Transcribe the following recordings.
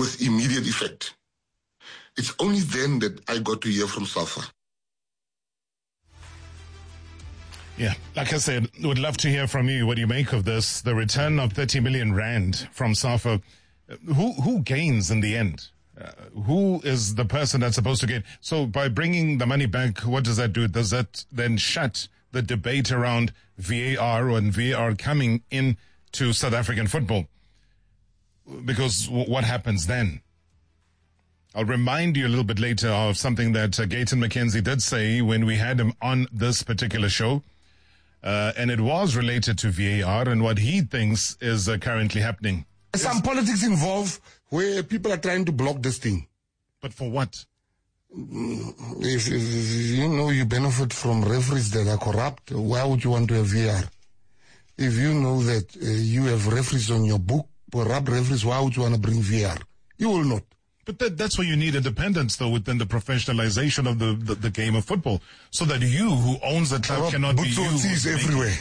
with immediate effect. It's only then that I got to hear from SAFA. Yeah, like I said, would love to hear from you what you make of this, the return of 30 million rand from SAFA. Who gains in the end? Who is the person that's supposed to gain? So by bringing the money back, what does that do? Does that then shut the debate around VAR and VAR coming in to South African football? Because what happens then? I'll remind you a little bit later of something that Gayton McKenzie did say when we had him on this particular show. And it was related to VAR and what he thinks is currently happening. Some politics involved where people are trying to block this thing. But for what? If you know you benefit from referees that are corrupt, why would you want to have VAR? If you know that you have referees on your book, corrupt referees, why would you want to bring VAR? You will not. But that's why you need independence, though, within the professionalization of the game of football, so that you, who owns the club, cannot be you. Botsotsi's everywhere.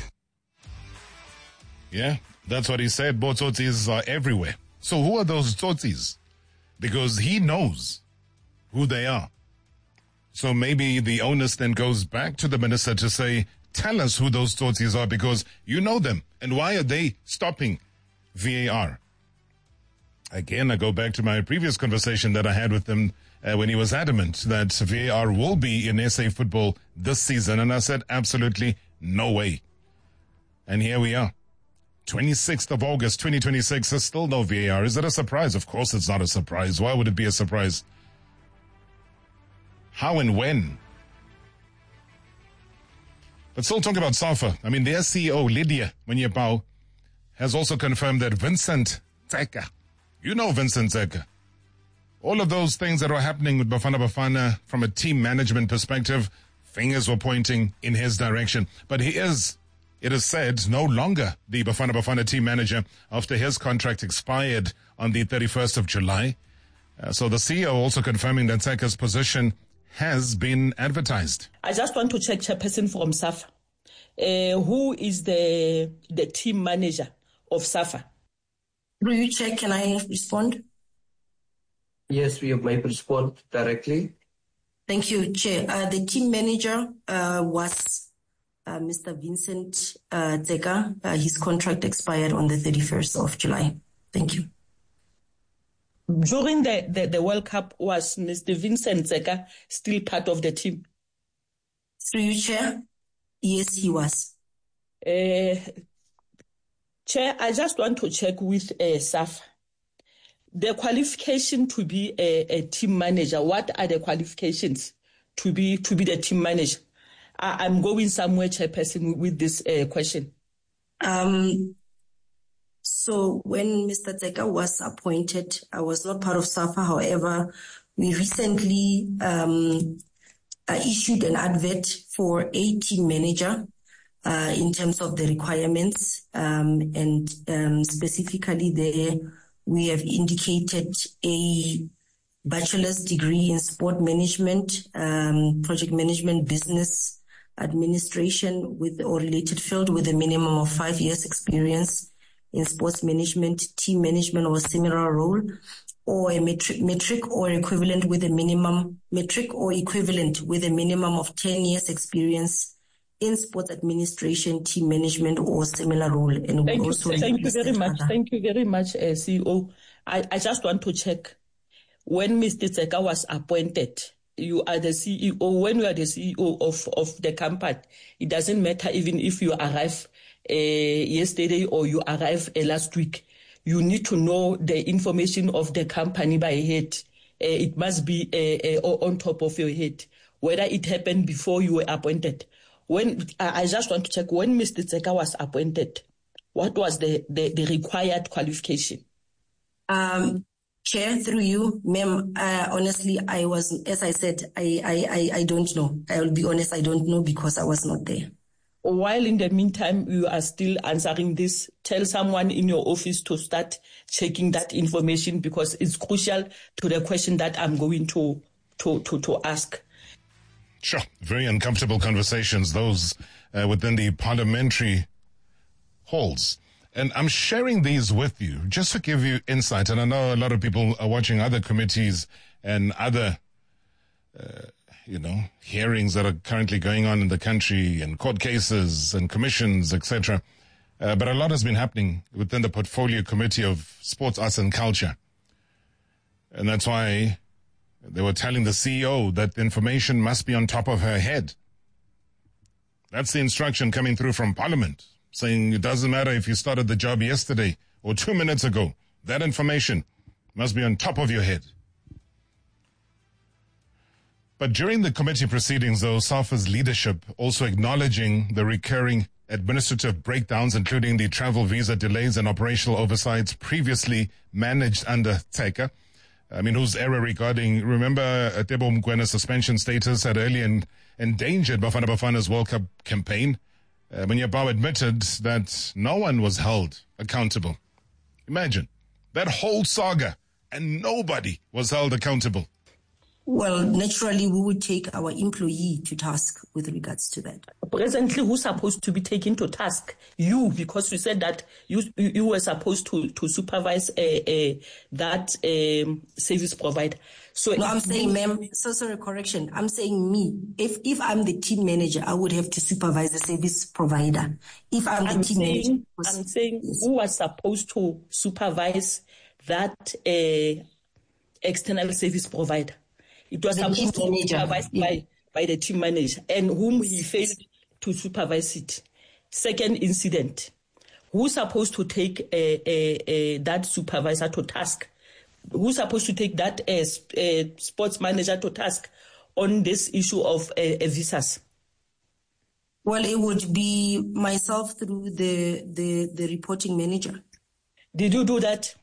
Yeah, that's what he said. Botsotsi's are everywhere. So who are those tsotsis? Because he knows who they are. So maybe the onus then goes back to the minister to say, tell us who those tsotsis are, because you know them. And why are they stopping VAR? Again, I go back to my previous conversation that I had with him when he was adamant that VAR will be in SA football this season. And I said, absolutely no way. And here we are. 26th of August, 2026, there's still no VAR. Is it a surprise? Of course it's not a surprise. Why would it be a surprise? How and when? But still talking about SAFA. I mean, their CEO, Lydia Munyepao, has also confirmed that Vincent Tseka, you know Vincent Tseka, all of those things that were happening with Bafana Bafana from a team management perspective, fingers were pointing in his direction. But he is, it is said, no longer the Bafana Bafana team manager after his contract expired on the 31st of July. So the CEO also confirming that Tseka's position has been advertised. I just want to check Chairperson from SAFA. Who is the team manager of SAFA? Do you check? Can I respond? Yes, we might respond directly. Thank you, Chair. The team manager was Mr. Vincent Tseka. His contract expired on the 31st of July. Thank you. During the World Cup, was Mr. Vincent Tseka still part of the team? Through you, Chair? Yes, he was. Chair, I just want to check with SAFA. The qualification to be a team manager, what are the qualifications to be the team manager? I'm going somewhere, Chairperson, with this question. So when Mr. Tseka was appointed, I was not part of SAFA. However, we recently issued an advert for a team manager in terms of the requirements, and specifically there we have indicated a bachelor's degree in sport management, project management, business administration with or related field with a minimum of 5 years experience in sports management, team management or similar role, or a metric or equivalent with a minimum of 10 years experience in sports administration, team management, or similar role. And thank you very much. Thank you very much, CEO. I just want to check. When Mr. Tseka was appointed, you are the CEO. When you are the CEO of the company, it doesn't matter even if you arrive yesterday or you arrive last week. You need to know the information of the company by head. It must be on top of your head, whether it happened before you were appointed. When I just want to check, when Mr. Tseka was appointed, what was the required qualification? Chair, through you, ma'am, honestly, I was, as I said, I don't know. I will be honest, I don't know because I was not there. While in the meantime, you are still answering this, tell someone in your office to start checking that information because it's crucial to the question that I'm going to ask. Sure. Very uncomfortable conversations, those within the parliamentary halls. And I'm sharing these with you just to give you insight. And I know a lot of people are watching other committees and other, hearings that are currently going on in the country and court cases and commissions, etc. But a lot has been happening within the Portfolio Committee of Sports, Arts and Culture. And that's why they were telling the CEO that the information must be on top of her head. That's the instruction coming through from Parliament, saying it doesn't matter if you started the job yesterday or 2 minutes ago. That information must be on top of your head. But during the committee proceedings, though, SAFA's leadership also acknowledging the recurring administrative breakdowns, including the travel visa delays and operational oversights previously managed under Teka, whose error regarding, remember, Tebo Mkwena's suspension status had early endangered Bafana Bafana's World Cup campaign. Munyapao admitted that no one was held accountable. Imagine, that whole saga, and nobody was held accountable. Well, naturally, we would take our employee to task with regards to that. Presently, who's supposed to be taken to task? You, because you said that you were supposed to supervise that service provider. So no, I'm saying, ma'am, so sorry, correction. I'm saying me. If I'm the team manager, I would have to supervise the service provider. If I'm team manager. I'm saying yes. Who was supposed to supervise that external service provider? It was supposed to be supervised by the team manager, and whom he failed to supervise it. Second incident, who's supposed to take that supervisor to task? Who's supposed to take that sports manager to task on this issue of visas? Well, it would be myself through the reporting manager. Did you do that?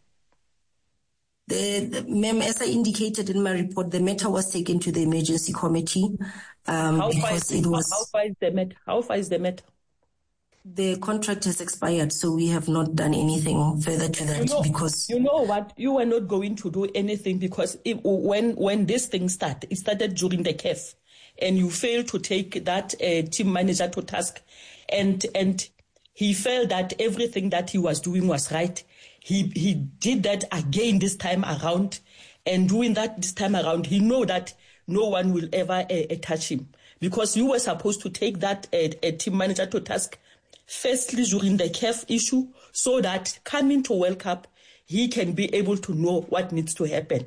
Ma'am, as I indicated in my report, the matter was taken to the emergency committee because it was. How far is the matter? How far is the matter? The contract has expired, so we have not done anything further to that because. You know what? You were not going to do anything because when this thing started, it started during the CAF, and you failed to take that team manager to task, and he felt that everything that he was doing was right. He did that again this time around, and doing that this time around, he know that no one will ever touch him because you were supposed to take that team manager to task firstly during the CAF issue so that coming to World Cup, he can be able to know what needs to happen.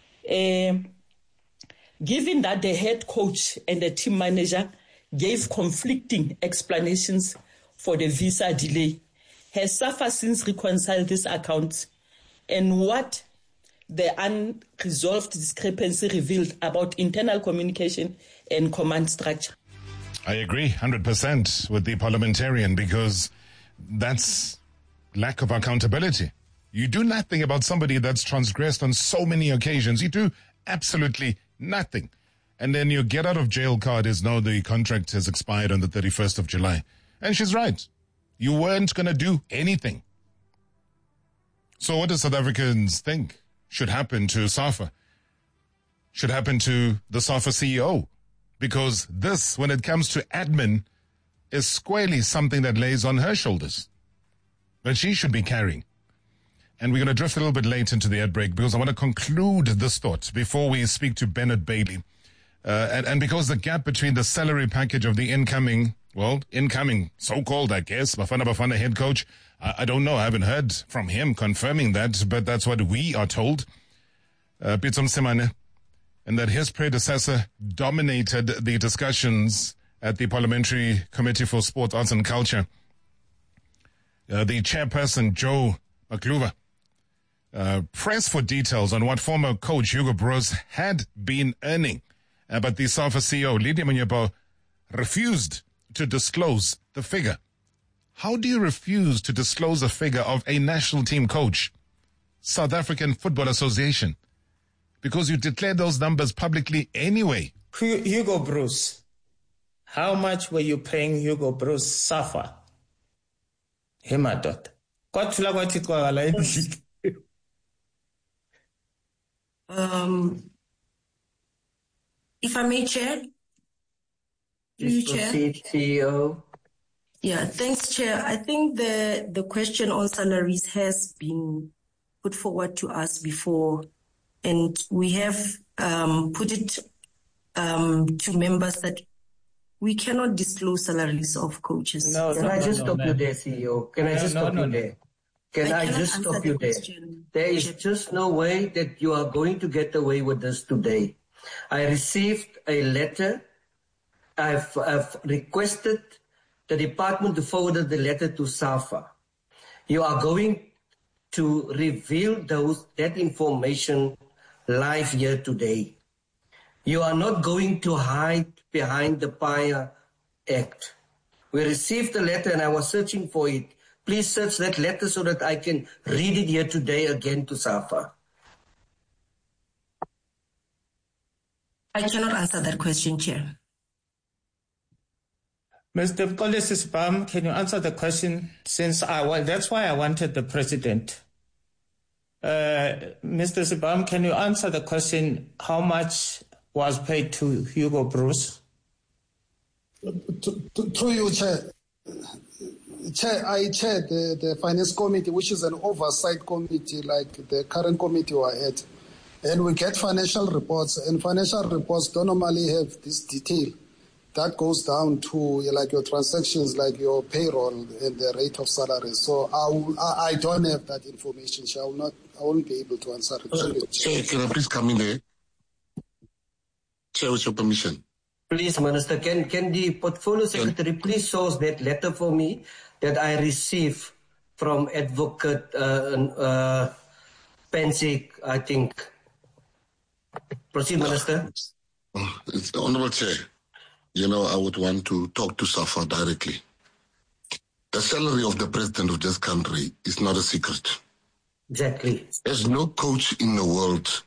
Given that the head coach and the team manager gave conflicting explanations for the visa delay, has SAFA since reconciled these accounts, and what the unresolved discrepancy revealed about internal communication and command structure? I agree 100% with the parliamentarian because that's lack of accountability. You do nothing about somebody that's transgressed on so many occasions. You do absolutely nothing. And then your get out of jail card is no, the contract has expired on the 31st of July. And she's right. You weren't going to do anything. So what do South Africans think should happen to SAFA? Should happen to the SAFA CEO? Because this, when it comes to admin, is squarely something that lays on her shoulders. That she should be carrying. And we're going to drift a little bit late into the ad break because I want to conclude this thought before we speak to Bernard Bailey. And because the gap between the salary package of the incoming so-called, I guess, Bafana Bafana head coach, I don't know, I haven't heard from him confirming that, but that's what we are told, Pitso Mosimane, and that his predecessor dominated the discussions at the Parliamentary Committee for Sport, Arts and Culture. The chairperson, Joe Makluva, pressed for details on what former coach Hugo Broos had been earning, but the SAFA CEO, Lydia Munyapao, refused to disclose the figure. How do you refuse to disclose a figure of a national team coach? South African Football Association. Because you declared those numbers publicly anyway. Hugo Broos. How much were you paying Hugo Broos, SAFA? Hemadot. If I may, Chair. Please proceed, CEO. Yeah, thanks, Chair. I think the question on salaries has been put forward to us before, and we have put it to members that we cannot disclose salaries of coaches. Can I just stop you there, CEO? Can I just stop you there? Can I just stop you there? There is just no way that you are going to get away with this today. I received a letter. I've requested the department to forward the letter to SAFA. You are going to reveal that information live here today. You are not going to hide behind the PAIA Act. We received the letter and I was searching for it. Please search that letter so that I can read it here today again to SAFA. I cannot answer that question, Chair. Mr. Mxolisi, can you answer the question? That's why I wanted the president. Mr. Sibam, can you answer the question, how much was paid to Hugo Broos? Through you, Chair. Chair, I chaired the Finance Committee, which is an oversight committee like the current committee we're at. And we get financial reports, and financial reports don't normally have this detail. That goes down to like your transactions, like your payroll and the rate of salary. So I don't have that information. So I won't be able to answer it. Chair, can I please come in there? Chair, with your permission. Please, Minister, can the portfolio secretary please source that letter for me that I received from Advocate Pensick, I think. Proceed, Minister. It's the Honourable Chair. I would want to talk to SAFA directly. The salary of the president of this country is not a secret. Exactly. There's no coach in the world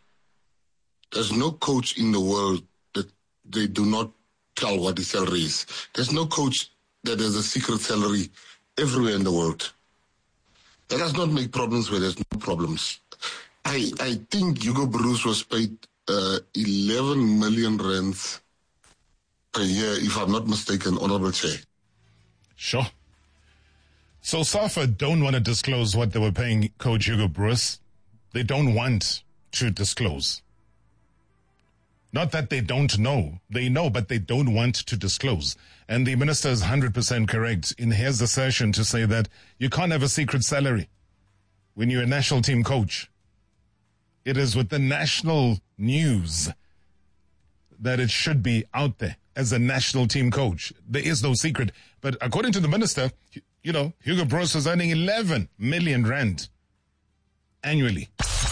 that they do not tell what his salary is. There's no coach that has a secret salary everywhere in the world. That does not make problems where there's no problems. I think Hugo Broos was paid 11 million rands per year, if I'm not mistaken, Honourable Chair. Sure. So SAFA don't want to disclose what they were paying Coach Hugo Broos. They don't want to disclose. Not that they don't know. They know, but they don't want to disclose. And the minister is 100% correct in his assertion to say that you can't have a secret salary when you're a national team coach. It is with the national news that it should be out there as a national team coach. There is no secret. But according to the minister, Hugo Broos is earning 11 million rand annually.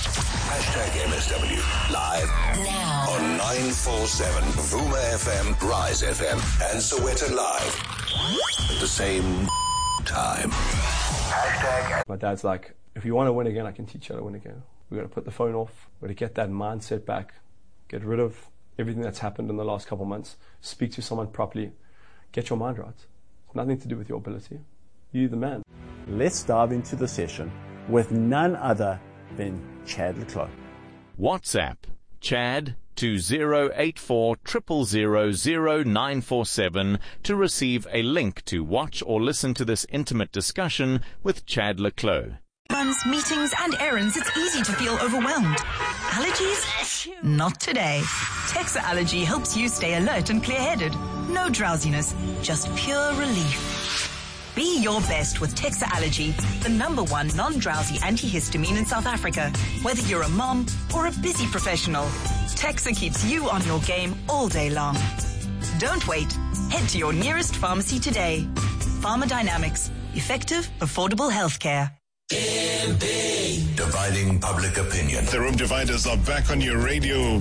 #MSW live now on 947 Vuma FM, Rise FM, and Soweto Live at the same time. My dad's like, if you want to win again, I can teach you how to win again. We've got to put the phone off. We've got to get that mindset back. Get rid of everything that's happened in the last couple of months. Speak to someone properly. Get your mind right. It's nothing to do with your ability. You're the man. Let's dive into the session with none other than Chad le Clos. WhatsApp Chad to 084 000 947 to receive a link to watch or listen to this intimate discussion with Chad le Clos. Runs, meetings and errands, it's easy to feel overwhelmed. Allergies? Not today. Texa Allergy helps you stay alert and clear-headed. No drowsiness, just pure relief. Be your best with Texa Allergy, the #1 non-drowsy antihistamine in South Africa. Whether you're a mom or a busy professional, Texa keeps you on your game all day long. Don't wait. Head to your nearest pharmacy today. Pharmadynamics. Effective, affordable healthcare. Dividing public opinion. The Room Dividers are back on your radio.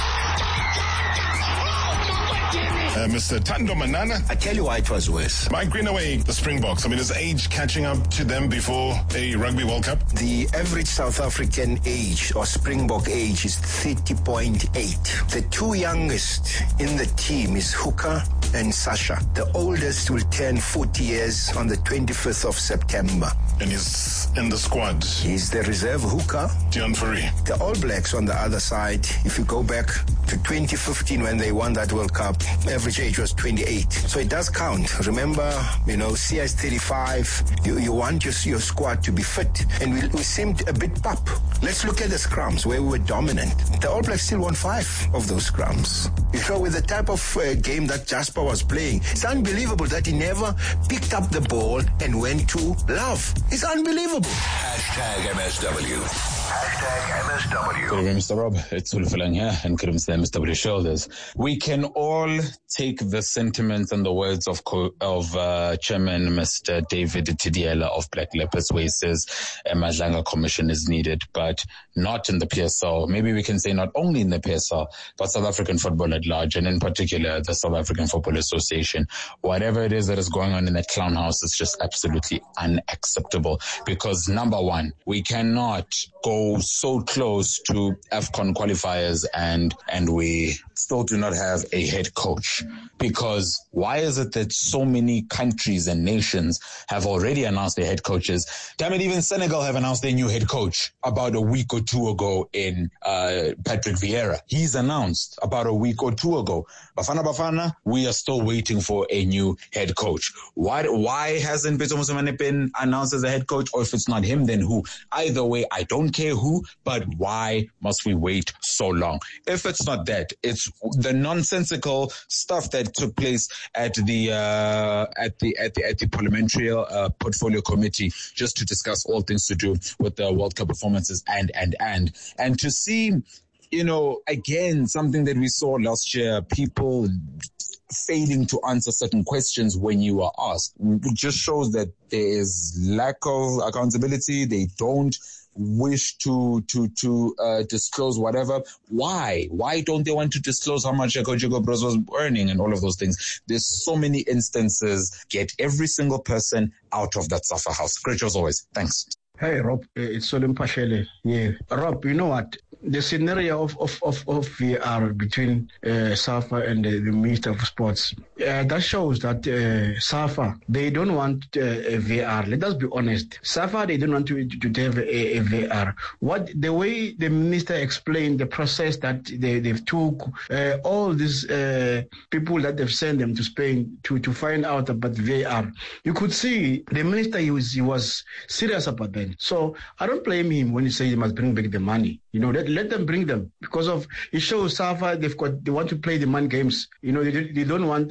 Mr. Thando Manana. I tell you why it was worse. Mike Greenaway, the Springboks. Is age catching up to them before a Rugby World Cup? The average South African age or Springbok age is 30.8. The two youngest in the team is Hooker and Sasha. The oldest will turn 40 years on the 25th of September. And he's in the squad. He's the reserve hooker. Deon Fourie. The All Blacks on the other side, if you go back to 2015 when they won that World Cup, average age was 28. So it does count. Remember, CS 35, you want your squad to be fit. And we seemed a bit pop. Let's look at the scrums where we were dominant. The All Blacks still won 5 of those scrums. With the type of game that Jasper was playing, it's unbelievable that he never picked up the ball and went to love. It's unbelievable. #MSW. #MSW. Good evening, Mr. Rob. It's Ulufulang here, and good evening, MSW shoulders. We can all take the sentiments and the words of Chairman Mr. David Tidiela of Black Leopards where he says a Madlanga Commission is needed, but not in the PSL. Maybe we can say not only in the PSL, but South African football at large, and in particular the South African Football Association. Whatever it is that is going on in that clown house is just absolutely unacceptable, because number one, we cannot go so close to AFCON qualifiers and we still do not have a head coach. Because why is it that so many countries and nations have already announced their head coaches? Damn it, even Senegal have announced their new head coach about a week or two ago in Patrick Vieira. He's announced about a week or two ago. Bafana, we are still waiting for a new head coach. Why hasn't Pitso Mosimane been announced as a head coach? Or if it's not him, then who? Either way, I don't care who, but why must we wait so long? If it's not that, it's the nonsensical stuff that took place at the parliamentary portfolio committee, just to discuss all things to do with the World Cup performances and to see, again, something that we saw last year, people failing to answer certain questions when you are asked. It just shows that there is lack of accountability. They don't wish to disclose whatever. Why don't they want to disclose how much Jaco Bros was earning and all of those things? There's so many instances. Get every single person out of that SAFA house. Great show as always. Thanks. Hey Rob, it's Solim Pashele. Yeah, Rob, you know what? The scenario of VR between SAFA and the Minister of Sports, that shows that SAFA, they don't want a VR. Let us be honest. SAFA, they don't want to have a VR. The way the minister explained the process that they've took, all these people that they've sent them to Spain to find out about VR, you could see the minister, he was serious about that. So I don't blame him when he says he must bring back the money. Let them bring them, because of it shows SAFA they want to play the mind games. They don't want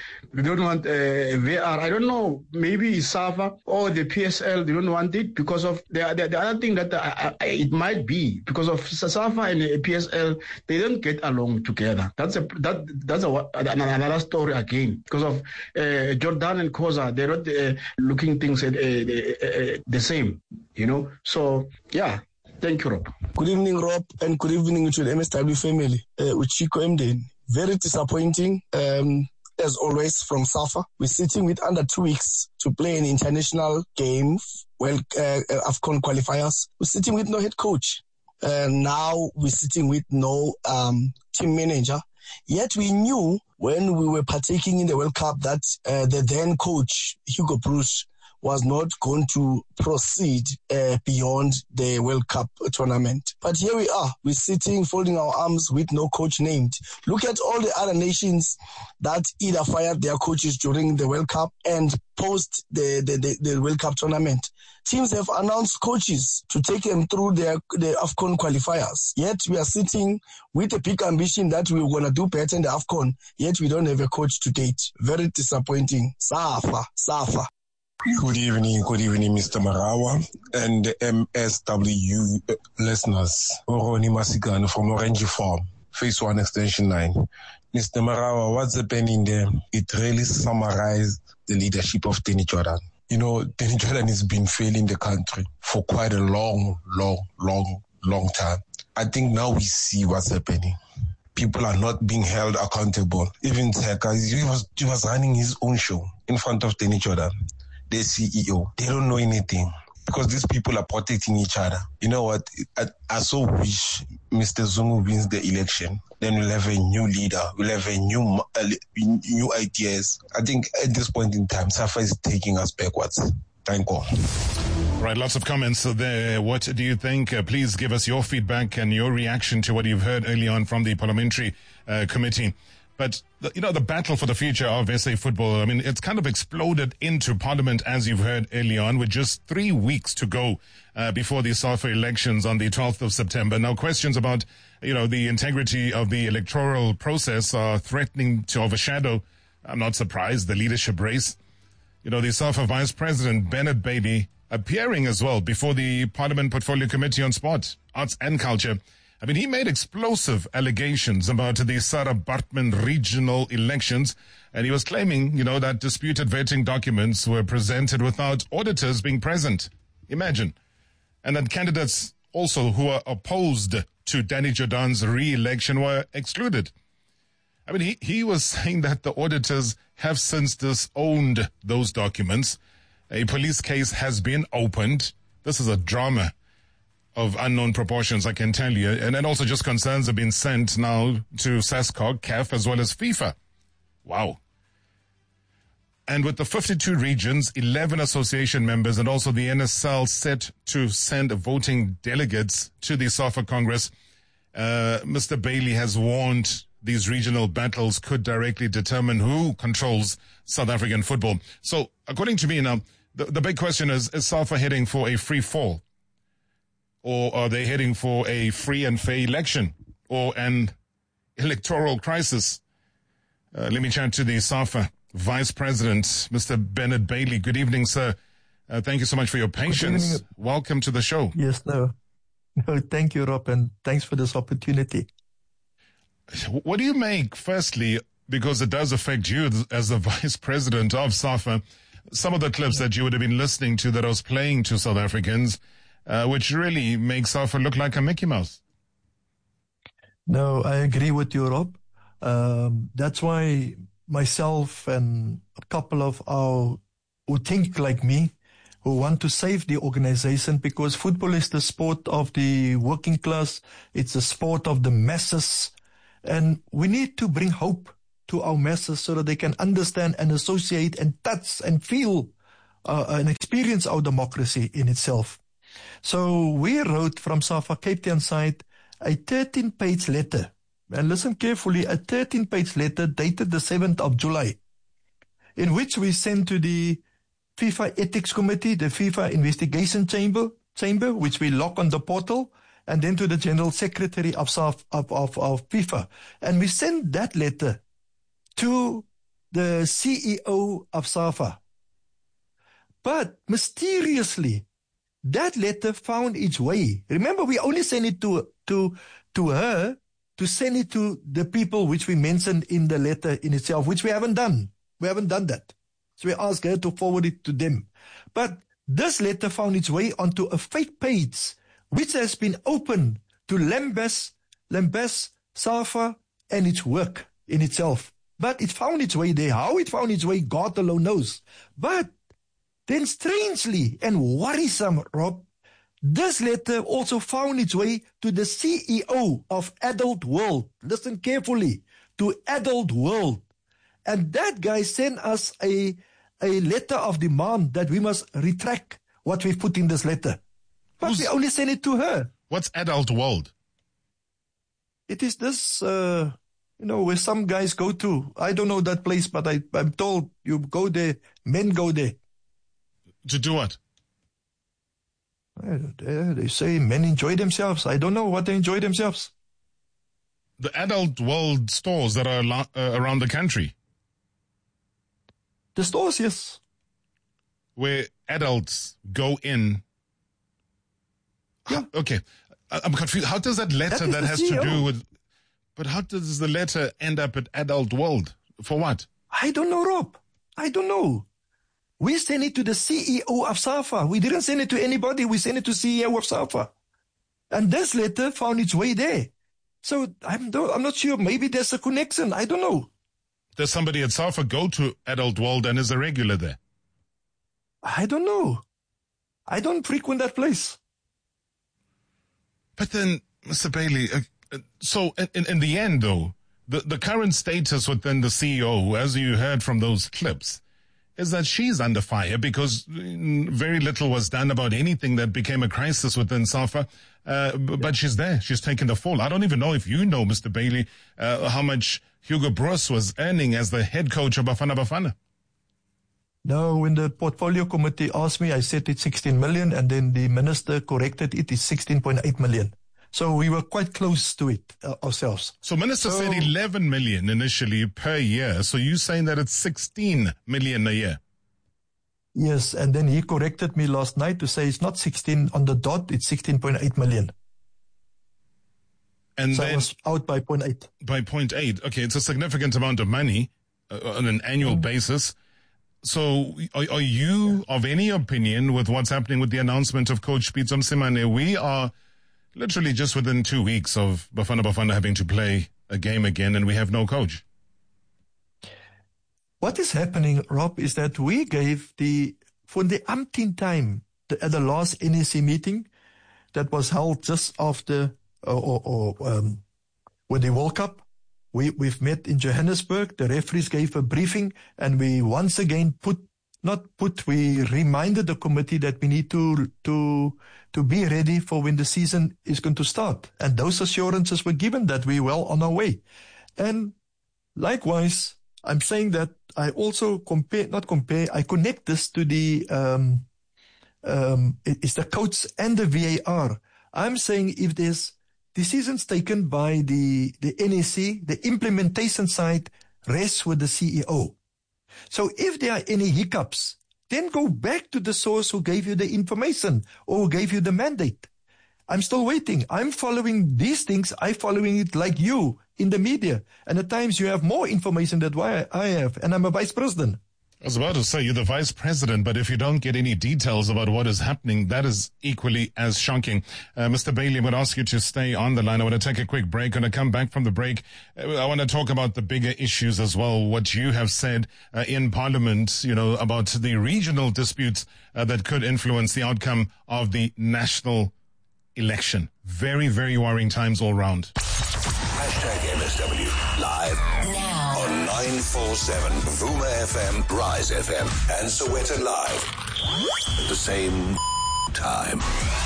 VR. I don't know. Maybe it's SAFA or the PSL. They don't want it because of the other thing that it might be because of SAFA and the PSL. They don't get along together. That's another story again. Because of Jordan and Koza, they're not looking things the same. So yeah. Thank you, Rob. Good evening, Rob, and good evening to the MSW family. Uchiko Emden. Very disappointing, as always, from SAFA. We're sitting with under 2 weeks to play an international game, AFCON qualifiers. We're sitting with no head coach. Now we're sitting with no team manager. Yet we knew when we were partaking in the World Cup that the then coach, Hugo Broos, was not going to proceed beyond the World Cup tournament. But here we are. We're sitting, folding our arms with no coach named. Look at all the other nations that either fired their coaches during the World Cup and post the World Cup tournament. Teams have announced coaches to take them through the AFCON qualifiers. Yet we are sitting with a big ambition that we're going to do better in the AFCON. Yet we don't have a coach to date. Very disappointing. SAFA. Good evening, Mr. Marawa and MSW listeners. Oroni Masigano from Orange Farm, Phase 1 Extension 9. Mr. Marawa, what's happening there? It really summarized the leadership of Danny Jordan. Danny Jordan has been failing the country for quite a long time. I think now we see what's happening. People are not being held accountable. Even Teka, he was running his own show in front of Danny Jordan. The CEO, they don't know anything. because these people are protecting each other. You know what? I so wish Mr. Zungu wins the election. Then we'll have a new leader. We'll have a new ideas. I think at this point in time, SAFA is taking us backwards. Thank you. Right, lots of comments there. What do you think? Please give us your feedback and your reaction to what you've heard early on from the Parliamentary Committee. But, the battle for the future of SA football, I mean, it's kind of exploded into Parliament, as you've heard early on, with just 3 weeks to go before the SAFA elections on the 12th of September. Now, questions about, the integrity of the electoral process are threatening to overshadow, I'm not surprised, the leadership race. The SAFA Vice President, Bernard Bailey, appearing as well before the Parliament Portfolio Committee on Sport, Arts and Culture. I mean, he made explosive allegations about the Sarah Baartman regional elections, and he was claiming, that disputed voting documents were presented without auditors being present. Imagine. And that candidates also who are opposed to Danny Jordan's re-election were excluded. I mean, he was saying that the auditors have since disowned those documents. A police case has been opened. This is a drama of unknown proportions, I can tell you. And then also just concerns have been sent now to SASCOG, CAF, as well as FIFA. Wow. And with the 52 regions, 11 association members, and also the NSL set to send voting delegates to the SAFA Congress, Mr. Bailey has warned these regional battles could directly determine who controls South African football. So, according to me now, the big question is SAFA heading for a free fall? Or are they heading for a free and fair election or an electoral crisis? Let me chat to the SAFA Vice President, Mr. Bernard Bailey. Good evening, sir. Thank you so much for your patience. Welcome to the show. Yes, no, thank you, Rob, and thanks for this opportunity. What do you make, firstly, because it does affect you as the Vice President of SAFA, some of the clips that you would have been listening to that I was playing to South Africans, which really makes SAFA look like a Mickey Mouse? No, I agree with you, Rob. That's why myself and a couple of our who think like me, who want to save the organization, because football is the sport of the working class. It's the sport of the masses. And we need to bring hope to our masses so that they can understand and associate and touch and feel and experience our democracy in itself. So we wrote from SAFA Cape Town side a 13-page letter. And listen carefully, a 13-page letter dated the 7th of July, in which we sent to the FIFA Ethics Committee, the FIFA Investigation Chamber, which we lock on the portal, and then to the General Secretary of FIFA. And we sent that letter to the CEO of SAFA. But mysteriously, that letter found its way. Remember, we only sent it to her, to send it to the people which we mentioned in the letter in itself, which we haven't done. We haven't done that. So we asked her to forward it to them. But this letter found its way onto a fake page, which has been open to lambast SAFA and its work in itself. But it found its way there. How it found its way, God alone knows. But then strangely and worrisome, Rob, this letter also found its way to the CEO of Adult World. Listen carefully, to Adult World. And that guy sent us a letter of demand that we must retract what we've put in this letter. But we only sent it to her. What's Adult World? It is this, where some guys go to. I don't know that place, but I'm told you go there, men go there. To do what? They say men enjoy themselves. I don't know what they enjoy themselves. The Adult World stores that are around the country. The stores, yes. Where adults go in. Yeah. Okay. I'm confused. How does that letter that has to do with... But how does the letter end up at Adult World? For what? I don't know, Rob. I don't know. We sent it to the CEO of SAFA. We didn't send it to anybody. We sent it to CEO of SAFA. And this letter found its way there. So I'm not sure. Maybe there's a connection. I don't know. Does somebody at SAFA go to Adult World and is a regular there? I don't know. I don't frequent that place. But then, Mr. Bailey, so in the end, though, the current status within the CEO, as you heard from those clips, is that she's under fire because very little was done about anything that became a crisis within SAFA. But she's there. She's taken the fall. I don't even know if you know, Mr. Bailey, how much Hugo Broos was earning as the head coach of Bafana Bafana. No, when the portfolio committee asked me, I said it's 16 million, and then the minister corrected it. It's 16.8 million. So we were quite close to it ourselves. So Minister said 11 million initially per year. So you're saying that it's 16 million a year? Yes, and then he corrected me last night to say it's not 16 on the dot, it's 16.8 million. And so then I was out by 0.8. By 0.8. Okay, it's a significant amount of money on an annual basis. So are you of any opinion with what's happening with the announcement of Coach Pitso Mosimane? We are literally just within 2 weeks of Bafana Bafana having to play a game again, and we have no coach. What is happening, Rob, is that we gave for the umpteenth time at the last NEC meeting that was held just after with the World Cup. We've met in Johannesburg. The referees gave a briefing, and we once again we reminded the committee that we need to be ready for when the season is going to start. And those assurances were given that we're well on our way. And likewise, I'm saying that I also I connect this to it's the coach and the VAR. I'm saying if there's decisions taken by the NEC, the implementation side rests with the CEO. So if there are any hiccups, then go back to the source who gave you the information or who gave you the mandate. I'm still waiting. I'm following these things. I'm following it like you in the media. And at times you have more information than I have. And I'm a vice president. I was about to say you're the vice president, but if you don't get any details about what is happening, that is equally as shocking. Mr. Bailey, I would ask you to stay on the line. I want to take a quick break. When I come back from the break, I want to talk about the bigger issues as well. What you have said in Parliament, about the regional disputes that could influence the outcome of the national election. Very, very worrying times all round. #MSW live now on 947 Vuma FM, Rise FM, and Soweto Live at the same time.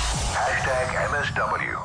#MSW.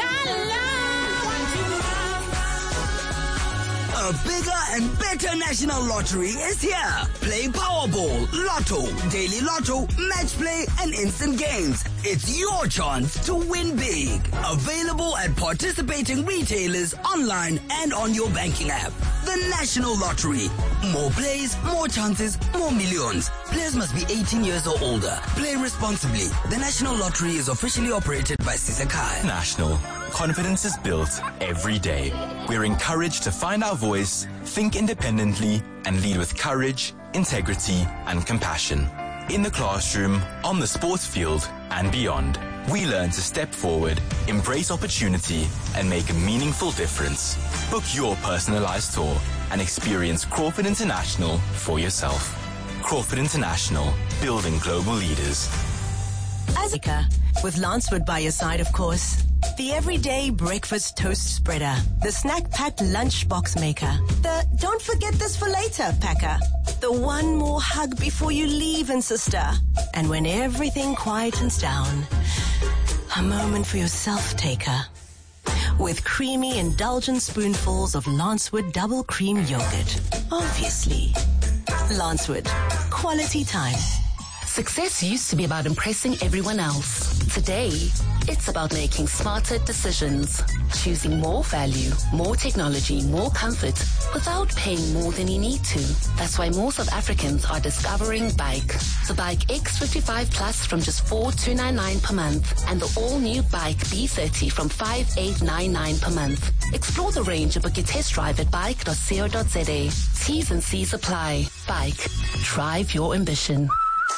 A bigger and better national lottery is here. Play Powerball, Lotto, Daily Lotto, Match Play, and Instant Games. It's your chance to win big. Available at participating retailers, online, and on your banking app. The National Lottery. More plays, more chances, more millions. Players must be 18 years or older. Play responsibly. The National Lottery is officially operated by Sisakai. National. Confidence is built every day. We're encouraged to find our voice, think independently, and lead with courage, integrity, and compassion. In the classroom, on the sports field, and beyond, we learn to step forward, embrace opportunity, and make a meaningful difference. Book your personalized tour and experience Crawford International for yourself. Crawford International, building global leaders. Azika, with Lancewood by your side, of course. The everyday breakfast toast spreader. The snack-packed lunchbox maker. The don't forget this for later packer. The one more hug before you leave, and sister. And when everything quietens down, a moment for yourself taker. With creamy, indulgent spoonfuls of Lancewood double cream yogurt. Obviously. Lancewood. Quality time. Success used to be about impressing everyone else. Today, it's about making smarter decisions. Choosing more value, more technology, more comfort without paying more than you need to. That's why more South Africans are discovering Bike. The Bike X55 Plus from just $4,299 per month and the all-new Bike B30 from $5,899 per month. Explore the range and book your test drive at bike.co.za. T's and C's apply. Bike. Drive your ambition.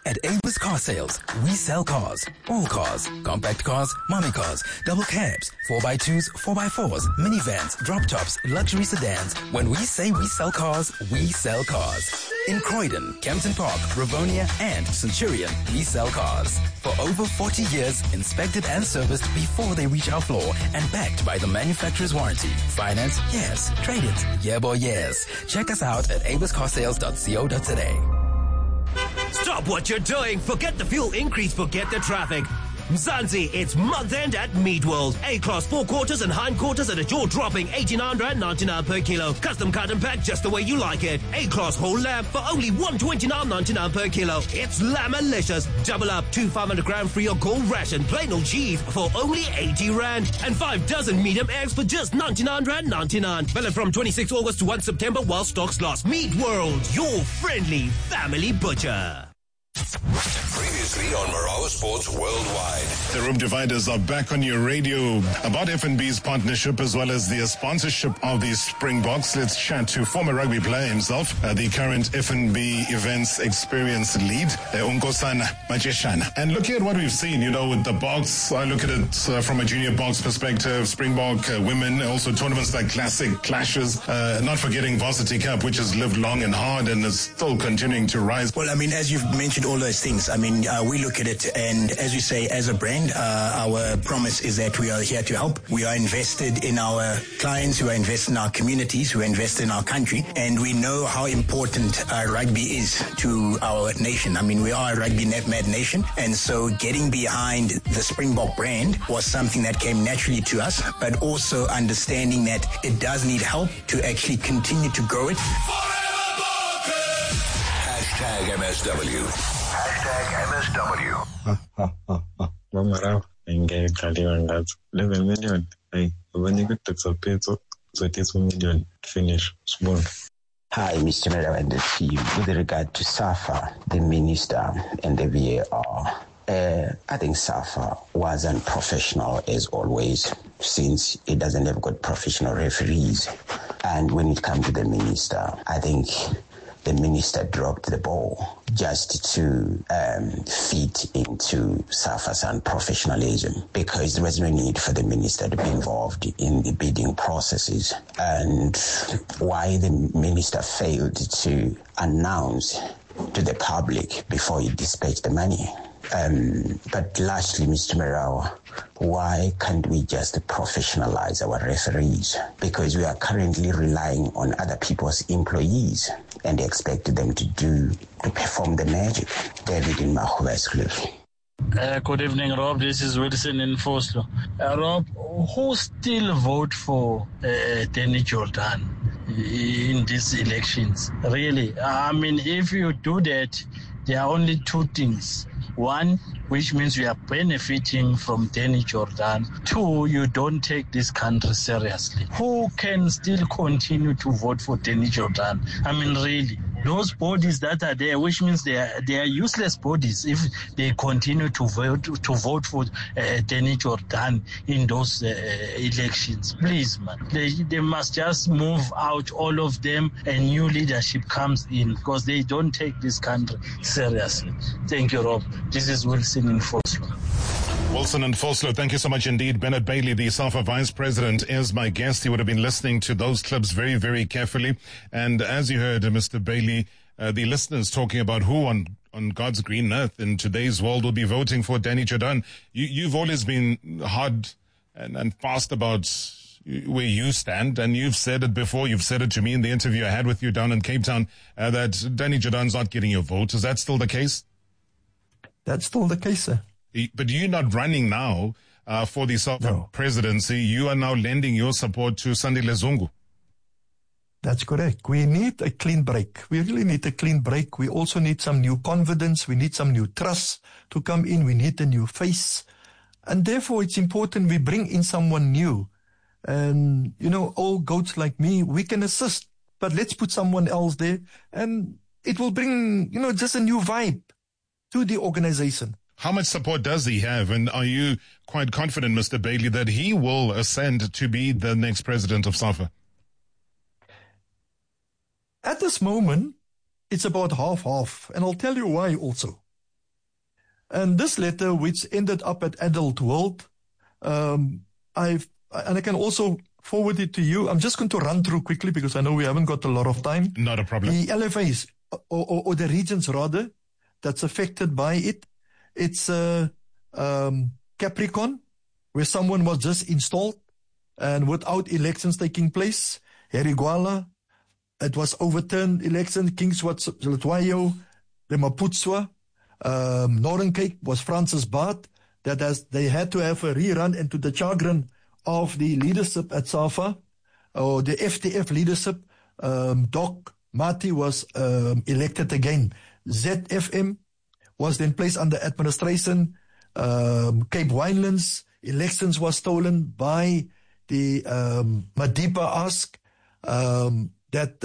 At Avis Car Sales, we sell cars. All cars. Compact cars, mommy cars, double cabs, 4x2s, 4x4s, minivans, drop tops, luxury sedans. When we say we sell cars, we sell cars. In Croydon, Kempton Park, Rivonia, and Centurion, we sell cars. For over 40 years, inspected and serviced before they reach our floor and backed by the manufacturer's warranty. Finance? Yes. Trade it? Yeah, boy, yes. Check us out at abiscarsales.co.za. Stop what you're doing. Forget the fuel increase. Forget the traffic. Mzansi, it's month end at Meat World. A-class forequarters and hindquarters at a jaw-dropping 89.99 per kilo. Custom cut and pack just the way you like it. A-class whole lamb for only 129.99 per kilo. It's lamb-alicious. Double up 2 500-gram free or gold ration plain old cheese for only 80 rand. And 5 dozen medium eggs for just 99.99. Valid from 26 August to 1 September while stocks last. Meat World, your friendly family butcher. Previously on Marawa Sports Worldwide. The Room Dividers are back on your radio about FNB's partnership as well as the sponsorship of the Springboks. Let's chat to former rugby player himself, the current FNB Events Experience lead, Unkosana Majeshana. And looking at what we've seen, with the box, I look at it from a junior box perspective, Springbok women, also tournaments like Classic Clashes, not forgetting Varsity Cup, which has lived long and hard and is still continuing to rise. Well, as you've mentioned all those things, we look at it, and as you say, as a brand, our promise is that we are here to help. We are invested in our clients, we are invested in our communities, we are invested in our country, and we know how important rugby is to our nation. We are a rugby mad nation, and so getting behind the Springbok brand was something that came naturally to us, but also understanding that it does need help to actually continue to grow it. Hashtag MSW. Hashtag MSW. Mama, ngiyaqaliwa ngathi 11 million. Hey, when you get to peso, so it is 1 million finish. Small. Hi, Mr. Mera and the team. With regard to SAFA, the minister and the VAR, I think SAFA was unprofessional as always, since it doesn't have good professional referees. And when it comes to the minister, I think the minister dropped the ball just to fit into SAFA's unprofessionalism, because there was no need for the minister to be involved in the bidding processes. And why the minister failed to announce to the public before he dispatched the money. But lastly, Mr. Marawa, why can't we just professionalize our referees? Because we are currently relying on other people's employees and expect them to perform the magic. David in Mahuvescliff. Good evening, Rob. This is Wilson in Foslo. Rob, who still vote for Danny Jordan in these elections? Really? If you do that, there are only two things. One, which means we are benefiting from Danny Jordan. Two, you don't take this country seriously. Who can still continue to vote for Danny Jordan? Really, those bodies that are there, which means they are useless bodies if they continue to vote for Danny Jordan in those elections. Please, man, they must just move out, all of them, and new leadership comes in, because they don't take this country seriously. Thank you, Rob. This is Wilson in Foslo. Wilson and Foslo, thank you so much indeed. Bennett Bailey, the SAFA Vice President, is my guest. He would have been listening to those clips very, very carefully. And as you heard, Mr. Bailey, the listeners talking about who on God's green earth in today's world will be voting for Danny Jordan. You've always been hard and fast about where you stand, and you've said it before. You've said it to me in the interview I had with you down in Cape Town, that Danny Jordan's not getting your vote. Is that still the case? That's still the case, sir. But you're not running now for the SAFA presidency. You are now lending your support to Sandile Zungu. That's correct. We need a clean break. We really need a clean break. We also need some new confidence. We need some new trust to come in. We need a new face. And therefore, it's important we bring in someone new. And, old goats like me, we can assist. But let's put someone else there. And it will bring, just a new vibe to the organization. How much support does he have? And are you quite confident, Mr. Bailey, that he will ascend to be the next president of SAFA? At this moment, it's about half-half. And I'll tell you why also. And this letter, which ended up at Adult World, I can also forward it to you. I'm just going to run through quickly because I know we haven't got a lot of time. Not a problem. The LFAs, or the regions rather, that's affected by it. It's Capricorn, where someone was just installed and without elections taking place. Heriguala, it was overturned election. Kingswat, the Maputswa, Northern Cape was Francis Baard. They had to have a rerun into the chagrin of the leadership at SAFA, or the FTF leadership. Doc Mati was elected again. ZFM was then placed under administration. Cape Winelands, elections was stolen by the Madiba ask that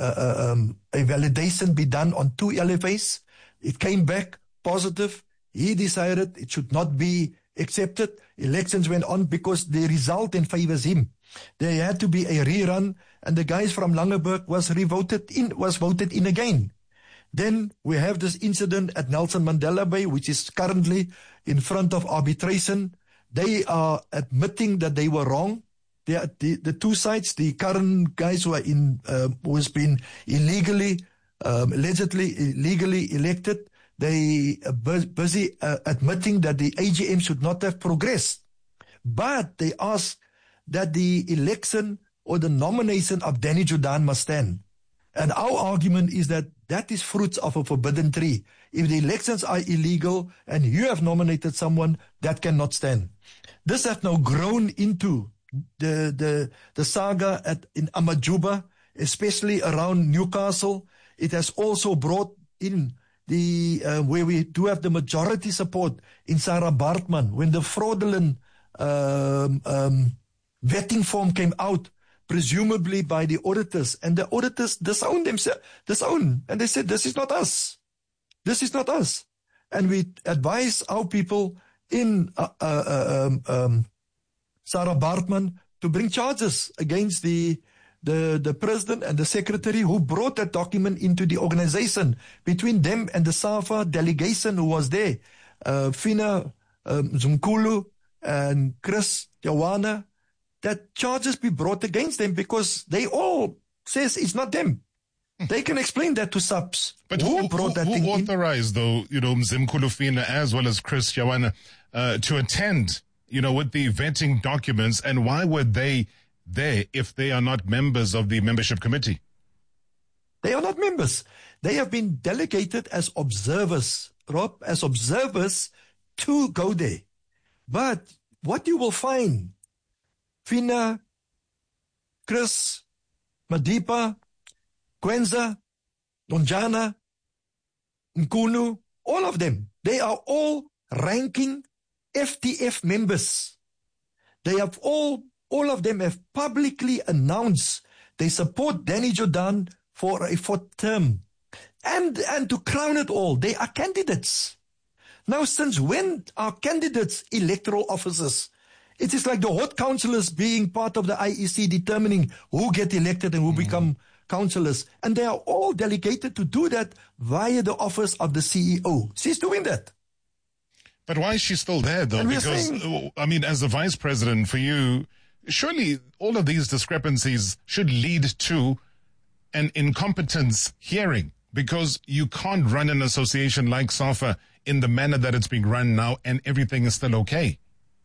a validation be done on 2 LFAs. It came back positive. He decided it should not be accepted. Elections went on because the result then favors him. There had to be a rerun, and the guys from Langeberg was voted in again. Then we have this incident at Nelson Mandela Bay, which is currently in front of arbitration. They are admitting that they were wrong. The two sides, the current guys who has been allegedly illegally elected, they are busy admitting that the AGM should not have progressed. But they ask that the election or the nomination of Danny Jordaan must stand. And our argument is that is fruits of a forbidden tree. If the elections are illegal and you have nominated someone, that cannot stand. This has now grown into the saga in Amajuba, especially around Newcastle. It has also brought in where we do have the majority support in Sarah Baartman, when the fraudulent vetting form came out, presumably by the auditors, and the auditors disowned, and they said, this is not us. This is not us. And we advise our people in Sarah Baartman to bring charges against the president and the secretary who brought that document into the organization, between them and the SAFA delegation who was there, Fina Zumkulu and Chris Yawana, that charges be brought against them because they all says it's not them. They can explain that to SAPS. But who authorized, though, Zimkulu Fina as well as Chris Yawana to attend, with the vetting documents, and why were they there if they are not members of the membership committee? They are not members. They have been delegated as observers, Rob, to go there. But what you will find, Fina, Chris, Madiba, Kwenza, Donjana, Nkunu, all of them, they are all ranking FTF members. They have all of them have publicly announced they support Danny Jordaan for a 4th term. And to crown it all, they are candidates. Now, since when are candidates electoral officers? It is like the hot councillors being part of the IEC determining who get elected and who become councillors. And they are all delegated to do that via the office of the CEO. She's doing that. But why is she still there, though? Because, as the vice president for you, surely all of these discrepancies should lead to an incompetence hearing, because you can't run an association like SAFA in the manner that it's being run now and everything is still okay.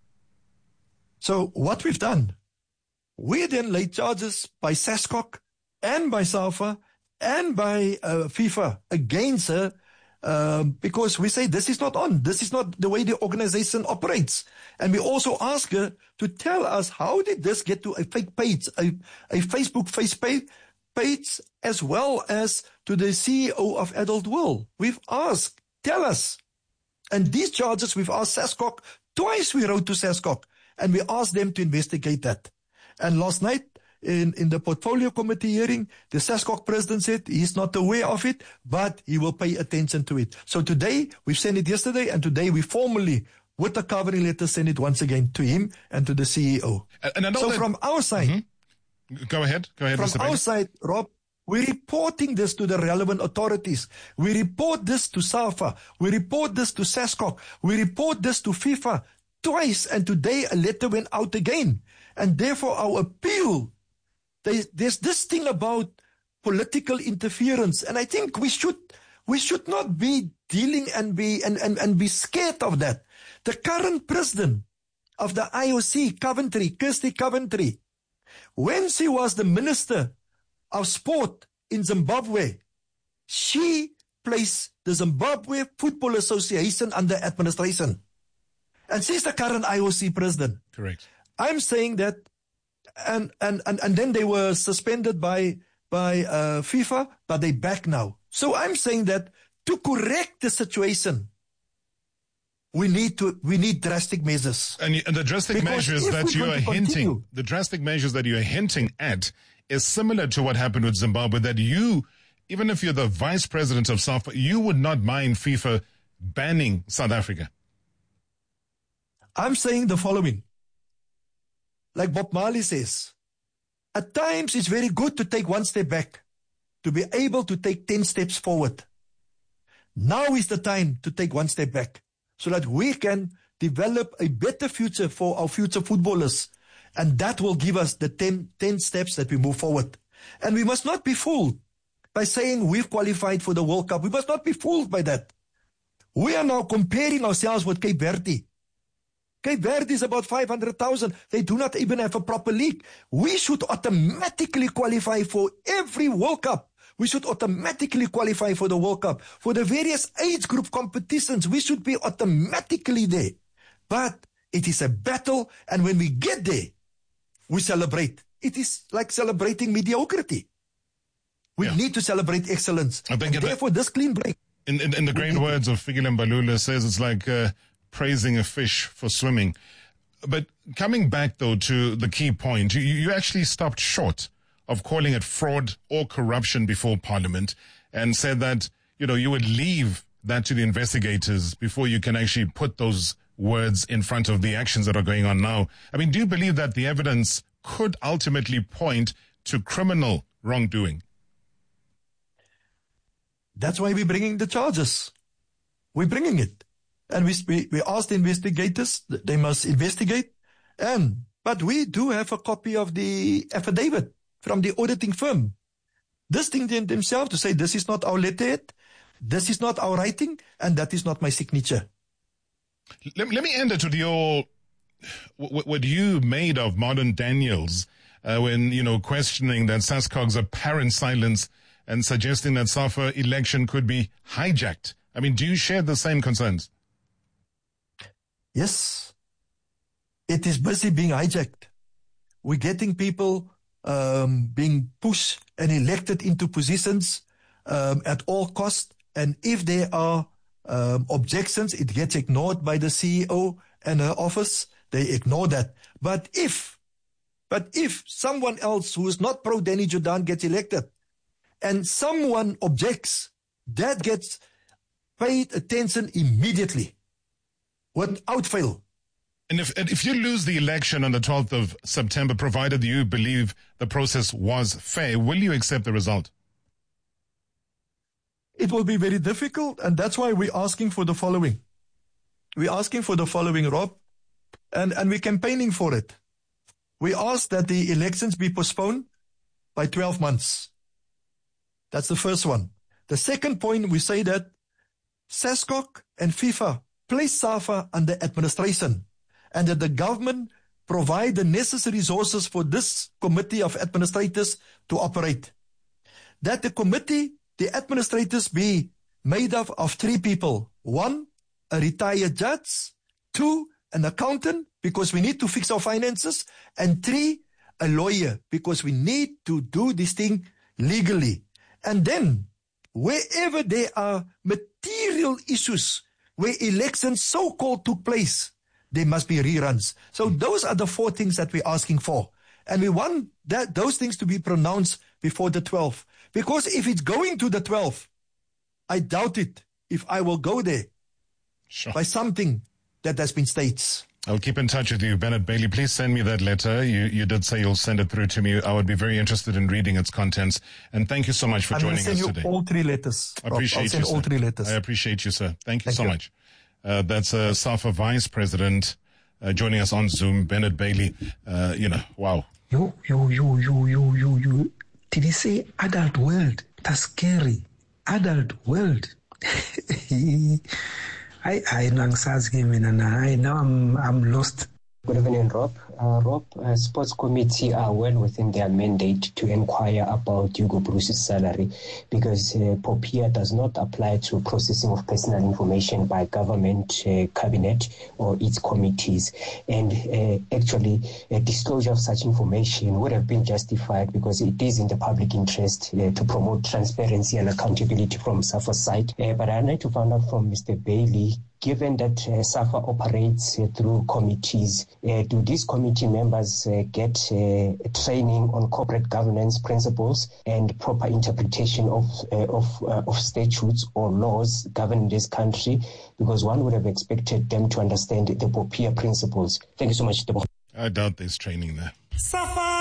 So what we've done, we then laid charges by SASCOC and by SAFA and by FIFA against her, because we say this is not on. This is not the way the organization operates. And we also ask her to tell us, how did this get to a fake page, a Facebook page, as well as to the CEO of Adult World? We've asked, tell us. And these charges, we've asked SASCOC. Twice we wrote to SASCOC, and we asked them to investigate that. And last night, in the portfolio committee hearing, the SASCOC president said he's not aware of it, but he will pay attention to it. So today, we've sent it yesterday, and today we formally, with the covering letter, send it once again to him and to the CEO. And so from our side... Mm-hmm. Go ahead. From our side, Rob, We're reporting this to the relevant authorities. We report this to SAFA. We report this to SASCOC. We report this to FIFA twice, and today a letter went out again. And therefore our appeal, there's this thing about political interference, and I think we should not be dealing and be scared of that. The current president of the IOC, Kirsty Coventry, when she was the Minister of Sport in Zimbabwe, she placed the Zimbabwe Football Association under administration. And she's the current IOC president. Correct. I'm saying that, and then they were suspended by FIFA, but they back now. So I'm saying that to correct the situation, we need drastic measures. And the drastic measures that you are hinting, the drastic measures that you are hinting at is similar to what happened with Zimbabwe, that you, even if you're the vice president of SAFA, you would not mind FIFA banning South Africa. I'm saying the following. Like Bob Marley says, at times it's very good to take one step back, to be able to take 10 steps forward. Now is the time to take one step back, so that we can develop a better future for our future footballers. And that will give us the 10 steps that we move forward. And we must not be fooled by saying we've qualified for the World Cup. We must not be fooled by that. We are now comparing ourselves with Cape Verde. Cape Verde is about 500,000. They do not even have a proper league. We should automatically qualify for every World Cup. We should automatically qualify for the World Cup. For the various age group competitions, we should be automatically there. But it is a battle, and when we get there, we celebrate. It is like celebrating mediocrity. We need to celebrate excellence. I think therefore, this clean break. In the great words of Fikile Mbalula, says it's like praising a fish for swimming. But coming back, though, to the key point, you actually stopped short of calling it fraud or corruption before Parliament, and said that, you would leave that to the investigators before you can actually put those words in front of the actions that are going on now. I mean, do you believe that the evidence could ultimately point to criminal wrongdoing? That's why we're bringing the charges. We're bringing it. And we asked the investigators, they must investigate. But we do have a copy of the affidavit from the auditing firm. This thing themselves to say, this is not our letterhead, this is not our writing, and that is not my signature. Let me end it with your, what you made of Martin Daniels when, questioning that SASCOG's apparent silence and suggesting that SAFA election could be hijacked. I mean, do you share the same concerns? Yes. It is busy being hijacked. We're getting people being pushed and elected into positions at all costs. And if there are objections, it gets ignored by the CEO and her office. They ignore that. But if someone else who is not pro-Danny Jordaan gets elected and someone objects, that gets paid attention immediately, without fail. And if you lose the election on the 12th of September, provided you believe the process was fair, will you accept the result? It will be very difficult, and that's why we're asking for the following. We're asking for the following, Rob, and we're campaigning for it. We ask that the elections be postponed by 12 months. That's the first one. The second point, we say that SASCOC and FIFA place SAFA under administration, and that the government provide the necessary resources for this committee of administrators to operate. That the committee, the administrators, be made up of 3 people. 1, a retired judge. 2, an accountant, because we need to fix our finances. And 3, a lawyer, because we need to do this thing legally. And then, wherever there are material issues, where elections so-called took place, there must be reruns. So those are the 4 things that we're asking for. And we want those things to be pronounced before the 12th. Because if it's going to the 12th, I doubt it if I will go there by something that has been staged. I'll keep in touch with you, Bennett Bailey. Please send me that letter. You did say you'll send it through to me. I would be very interested in reading its contents. And thank you so much for joining us today. I'm going to send you all 3 letters. I appreciate you, sir. all 3 letters. I appreciate you, sir. Thank you so much. That's SAFA Vice President joining us on Zoom, Bennett Bailey. Wow. You. Did he say adult world? That's scary. Adult world. I now I'm lost. Good evening, Rob. Rob, sports committee are well within their mandate to inquire about Hugo Bruce's salary because POPIA does not apply to processing of personal information by government, cabinet, or its committees. And actually, a disclosure of such information would have been justified because it is in the public interest to promote transparency and accountability from SAFA's side. But I'd like to find out from Mr. Bailey, given that SAFA operates through committees, do these committee members get training on corporate governance principles and proper interpretation of statutes or laws governing this country? Because one would have expected them to understand the POPIA principles. Thank you so much. I doubt there's training there. SAFA